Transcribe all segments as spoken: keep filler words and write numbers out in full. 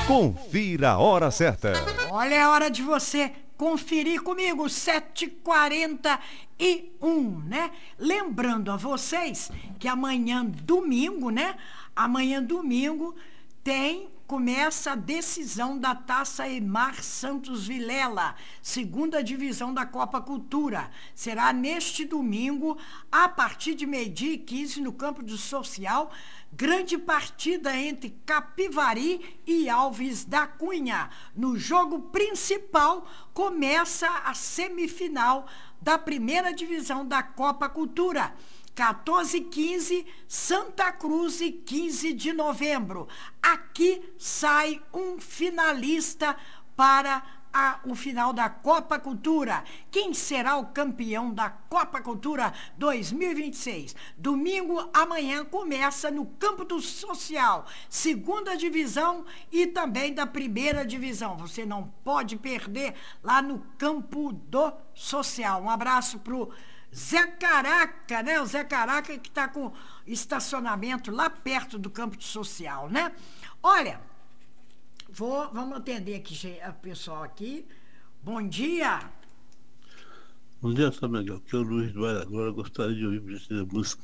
Confira a hora certa. Olha, é hora de você conferir comigo, sete e quarenta e um, né? Lembrando a vocês que amanhã, domingo, né? Amanhã, domingo, tem... Começa a decisão da Taça Emar Santos Vilela, segunda divisão da Copa Cultura. Será neste domingo, a partir de meio-dia e quinze, no campo do Social, grande partida entre Capivari e Alves da Cunha. No jogo principal, começa a semifinal da primeira divisão da Copa Cultura. quatorze e quinze, Santa Cruz e quinze de novembro. Aqui sai um finalista para a, o final da Copa Cultura. Quem será o campeão da Copa Cultura dois mil e vinte e seis? Domingo, amanhã, começa no Campo do Social, segunda divisão e também da primeira divisão. Você não pode perder lá no Campo do Social. Um abraço para o Zé Caraca, né? O Zé Caraca que está com estacionamento lá perto do campo de social, né? Olha, vou, vamos atender aqui o pessoal aqui. Bom dia. Bom dia, Samuel. Aqui é o Luiz Duarte. Agora gostaria de ouvir a música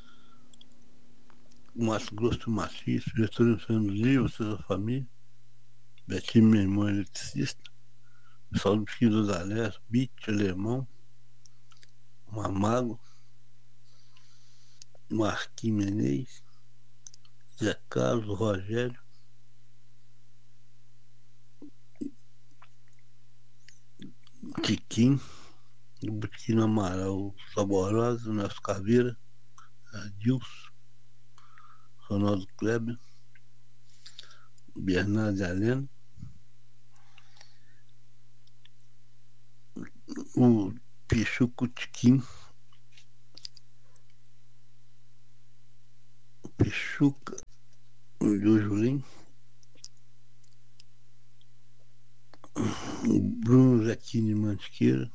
Mato Grosso Maciço, gestor Inferno Livre, sua família, Betinho, meu irmão eletricista, pessoal do Filho da Leste, Beat, Alemão, Mamago, Marquinhos Menezes, Zé Carlos, Rogério, Tiquinho, Botiquinho Amaral, Saborosa, Nelson Caveira, Adilson, Ronaldo Kleber, Bernardo Helena, o Pichuco Tiquinho, o Pichuca, o Jojulim, o Bruno Zequini Mantiqueira,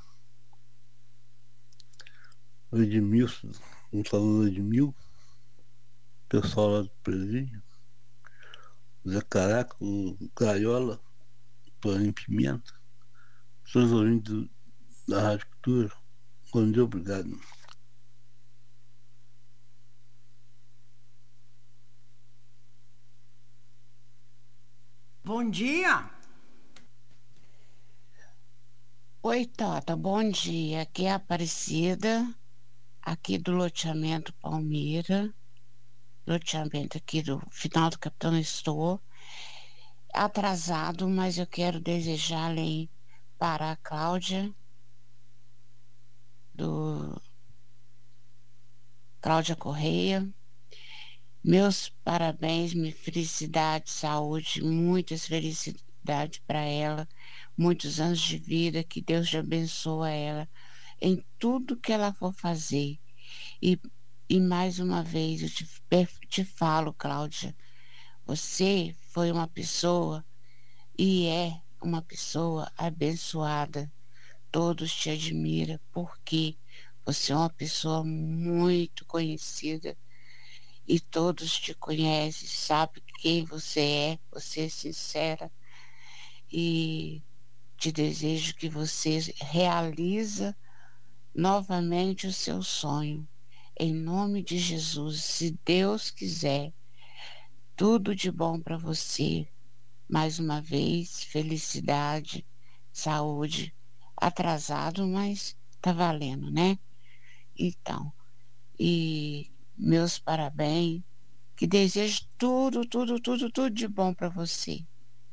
o Edmilson, um saludo Edmil, o pessoal lá do presídio, o Zé Caraca, o Gaiola, o Toninho Pimenta, todos os ouvintes da Rádio Cultura. Bom dia, obrigado. Bom dia. Oi, Tota, bom dia. Aqui é a Aparecida, aqui do loteamento Palmeira, loteamento aqui do final do Capitão Estou. Atrasado, mas eu quero desejar além para a Cláudia, do Cláudia Correia, meus parabéns, minha felicidade, saúde, muitas felicidades para ela, muitos anos de vida, que Deus te abençoe ela em tudo que ela for fazer. E, e mais uma vez eu te, te falo, Cláudia, você foi uma pessoa e é uma pessoa abençoada. Todos te admiram porque você é uma pessoa muito conhecida e todos te conhecem, sabem quem você é, você é sincera, e te desejo que você realize novamente o seu sonho. Em nome de Jesus, se Deus quiser, tudo de bom para você. Mais uma vez, felicidade, saúde, atrasado, mas tá valendo, né? Então, e meus parabéns, que desejo tudo, tudo, tudo, tudo de bom para você.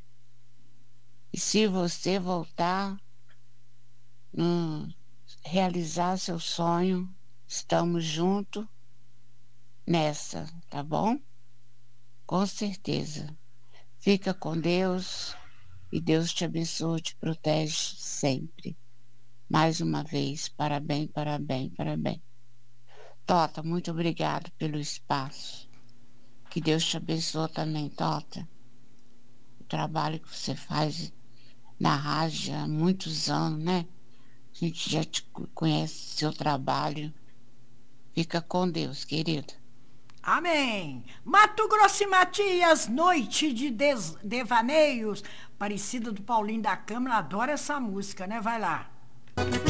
E se você voltar, hum, realizar seu sonho, estamos juntos nessa, tá bom? Com certeza. Fica com Deus e Deus te abençoe, te protege sempre. Mais uma vez, parabéns, parabéns, parabéns. Tota, muito obrigado pelo espaço. Que Deus te abençoe também, Tota. O trabalho que você faz na rádio há muitos anos, né? A gente já te conhece seu trabalho. Fica com Deus, querido. Amém. Mato Grosso e Matias, Noite de Des- Devaneios. Parecida do Paulinho da Câmara, adora essa música, né? Vai lá.